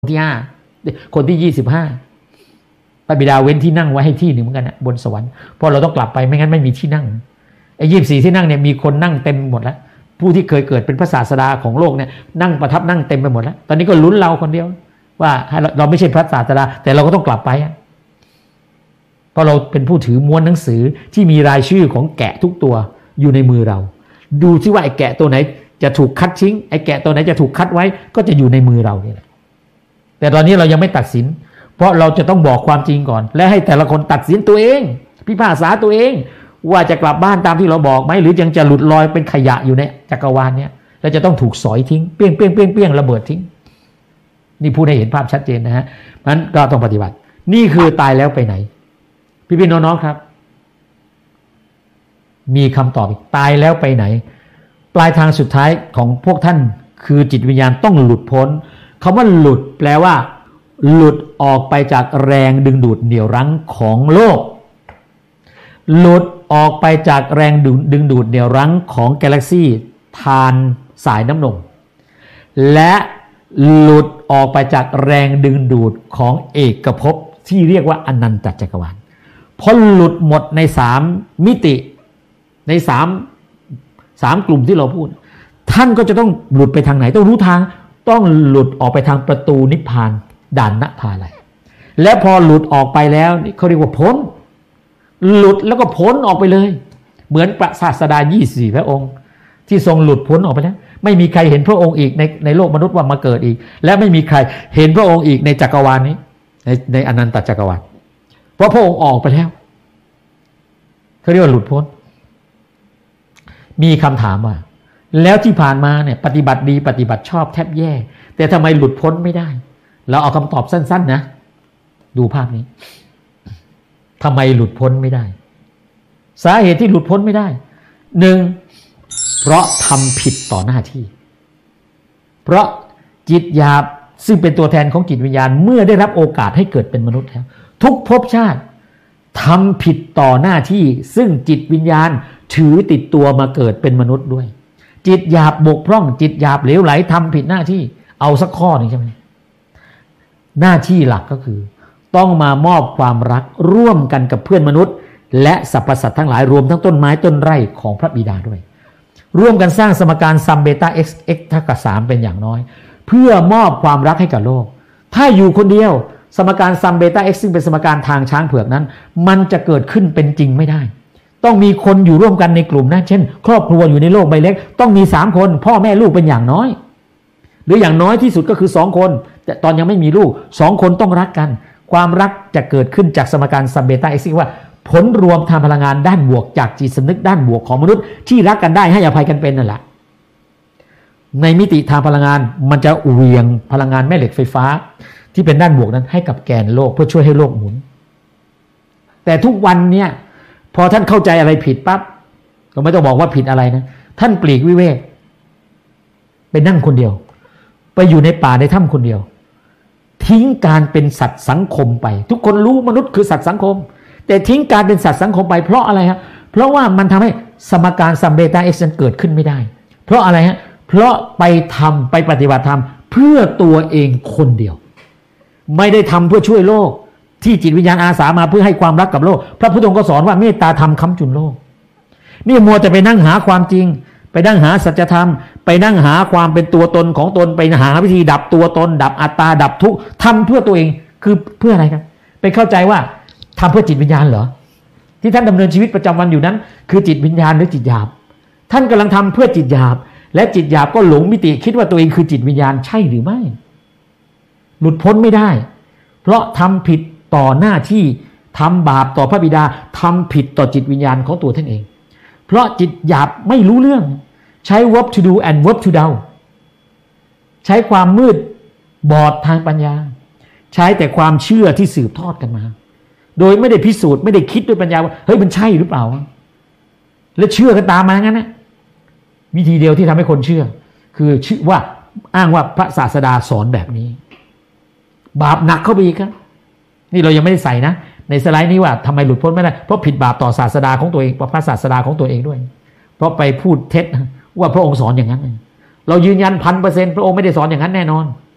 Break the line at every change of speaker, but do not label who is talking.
ที่5คนที่25พระบิดาเว้นที่นั่งไว้ให้ที่หนึ่งเหมือนกันนะบนสวรรค์เพราะเราต้องกลับไปไม่งั้นไม่มีที่นั่งไอ้24ที่นั่งเนี่ยมีคนนั่งเต็มหมดแล้วผู้ที่เคยเกิดเป็นพระศาสดาของโลกเนี่ยนั่งประทับนั่งเต็มไปหมดแล้วตอนนี้ก็ลุ้นเราคนเดียวว่าเราไม่ใช่พระศาสดาแต่เราก็ต้องกลับไปเพราะเราเป็นผู้ถือม้วนหนังสือที่มีรายชื่อของแกะทุกตัวอยู่ในมือเราดูซิว่าไอ้แกะตัวไหนจะถูกคัดทิ้งไอ้แกะตัวไหนจะถูกคัดไว้ก็จะอยู่ในมือเรานี่แหละแต่ตอนนี้เรายังไม่ตัดสินเพราะเราจะต้องบอกความจริงก่อนและให้แต่ละคนตัดสินตัวเองพิพากษาตัวเองว่าจะกลับบ้านตามที่เราบอกไหมหรือยังจะหลุดลอยเป็นขยะอยู่ในจักรวาลเนี่ยแล้วจะต้องถูกสอยทิ้งเปี้ยงเปี้ยงเปี้ยงเปี้ยงระเบิดทิ้งนี่พูดให้เห็นภาพชัดเจนนะฮะนั้นก็ต้องปฏิบัตินี่คือตายแล้วไปไหนพี่น้องๆครับมีคำตอบอีกตายแล้วไปไหนปลายทางสุดท้ายของพวกท่านคือจิตวิญญาณต้องหลุดพ้นคำว่าหลุดแปลว่าหลุดออกไปจากแรงดึงดูดเหนี่ยวรั้งของโลกหลุดออกไปจากแรงดึงดูดเหนี่ยวรั้งของกาแล็กซี่ทานสายน้ำนมและหลุดออกไปจากแรงดึงดูดของเอกภพที่เรียกว่าอนันตจักรวาลพอหลุดหมดใน3มิติใน3กลุ่มที่เราพูดท่านก็จะต้องหลุดไปทางไหนต้องรู้ทางต้องหลุดออกไปทางประตูนิพพานด่านนภาลัยและพอหลุดออกไปแล้วเขาเรียกว่าพ้นหลุดแล้วก็พ้นออกไปเลยเหมือนพระศาสดา24พระองค์ที่ทรงหลุดพ้นออกไปแล้วไม่มีใครเห็นพระองค์อีกในโลกมนุษย์ว่ามาเกิดอีกและไม่มีใครเห็นพระองค์อีกในจักรวาลนี้ในอนันตจักรวาลเพราะพระองค์ออกไปแล้วเขาเรียกว่าหลุดพ้นมีคำถามว่าแล้วที่ผ่านมาเนี่ยปฏิบัติดีปฏิบัติชอบแทบแย่แต่ทำไมหลุดพ้นไม่ได้เราเอาคำตอบสั้นๆนะดูภาพนี้ทำไมหลุดพ้นไม่ได้สาเหตุที่หลุดพ้นไม่ได้1เพราะทำผิดต่อหน้าที่เพราะจิตหยาบซึ่งเป็นตัวแทนของจิตวิญญาณเมื่อได้รับโอกาสให้เกิดเป็นมนุษย์แล้วทุกภพชาติทำผิดต่อหน้าที่ซึ่งจิตวิญญาณถือติดตัวมาเกิดเป็นมนุษย์ด้วยจิตหยาบบกพร่องจิตหยาบเหลวไหลทำผิดหน้าที่เอาสักข้อหนึ่งใช่ไหมหน้าที่หลักก็คือต้องมามอบความรักร่วมกันกับเพื่อนมนุษย์และสรรพสัตว์ทั้งหลายรวมทั้งต้นไม้ต้นไร่ของพระบิดาด้วยร่วมกันสร้างสมการซัมเบต้า x เท่ากับ3เป็นอย่างน้อยเพื่อมอบความรักให้กับโลกถ้าอยู่คนเดียวสมการซัมเบต้า x ซึ่งเป็นสมการทางช้างเผือกนั้นมันจะเกิดขึ้นเป็นจริงไม่ได้ต้องมีคนอยู่ร่วมกันในกลุ่มนะเช่นครอบครัวอยู่ในโลกใบเล็กต้องมี3คนพ่อแม่ลูกเป็นอย่างน้อยหรืออย่างน้อยที่สุดก็คือ2คนแต่ตอนยังไม่มีลูก2คนต้องรักกันความรักจะเกิดขึ้นจากสมการซัมเบต้า x ว่าผลรวมทางพลังงานด้านบวกจากจิตสำนึกด้านบวกของมนุษย์ที่รักกันได้ให้อภัยกันเป็นนั่นแหละในมิติทางพลังงานมันจะเหวี่ยงพลังงานแม่เหล็กไฟฟ้าที่เป็นด้านบวกนั้นให้กับแกนโลกเพื่อช่วยให้โลกหมุนแต่ทุกวันเนี่ยพอท่านเข้าใจอะไรผิดปั๊บก็ไม่ต้องบอกว่าผิดอะไรนะท่านปลีกวิเวกไปนั่งคนเดียวไปอยู่ในป่าในถ้ำคนเดียวทิ้งการเป็นสัตว์สังคมไปทุกคนรู้มนุษย์คือสัตว์สังคมแต่ทิ้งการเป็นสัตว์สังคมไปเพราะอะไรฮะเพราะว่ามันทำให้สมการซัมเบต้า x เกิดขึ้นไม่ได้เพราะอะไรฮะเพราะไปปฏิบัติธรรมเพื่อตัวเองคนเดียวไม่ได้ทำเพื่อช่วยโลกที่จิตวิญญาณอาสามาเพื่อให้ความรักกับโลกพระพุทธองค์ก็สอนว่าเมตตาธรรมค้ำจุนโลกนี่มัวจะไปนั่งหาความจริงไปนั่งหาสัจธรรมไปนั่งหาความเป็นตัวตนของตนไปหาวิธีดับตัวตนดับอัตตาดับทุกข์ทำเพื่อตัวเองคือเพื่ออะไรครับไปเข้าใจว่าทำเพื่อจิตวิญญาณเหรอที่ท่านดำเนินชีวิตประจำวันอยู่นั้นคือจิตวิญญาณหรือจิตหยาบท่านกำลังทำเพื่อจิตหยาบและจิตหยาบก็หลงมิติคิดว่าตัวเองคือจิตวิญญาณใช่หรือไม่หลุดพ้นไม่ได้เพราะทำผิดต่อหน้าที่ทำบาปต่อพระบิดาทำผิดต่อจิตวิญญาณของตัวท่านเองเพราะจิตหยาบไม่รู้เรื่องใช้ verb to do and verb to doubt ใช้ความมืดบอดทางปัญญาใช้แต่ความเชื่อที่สืบทอดกันมาโดยไม่ได้พิสูจน์ไม่ได้คิดด้วยปัญญาว่าเฮ้ยมันใช่หรือเปล่าแล้วเชื่อกันตามมางั้นนะวิธีเดียวที่ทำให้คนเชื่อคือชื่อว่าอ้างว่าพระศาสดาสอนแบบนี้บาปหนักเข้าไปอีกครับนี่เรายังไม่ได้ใส่นะในสไลด์นี้ว่าทำไมหลุดพ้นไม่ได้เพราะผิดบาปต่อศาสดาของตัวเองพระศาสดาของตัวเองด้วยเพราะไปพูดเท็จว่าพระองค์สอนอย่างนั้นเรายืนยัน 1,000% พระองค์ไม่ได้สอนอย่างนั้นแน่นอน